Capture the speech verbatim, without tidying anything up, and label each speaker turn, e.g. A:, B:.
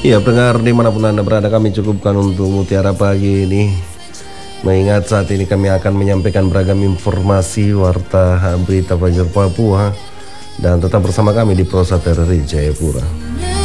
A: Ya pendengar dimanapun Anda berada, kami cukupkan untuk Mutiara Pagi ini. Mengingat saat ini kami akan menyampaikan beragam informasi warta berita Fajar Papua. Dan tetap bersama kami di Prosat R R I Jayapura.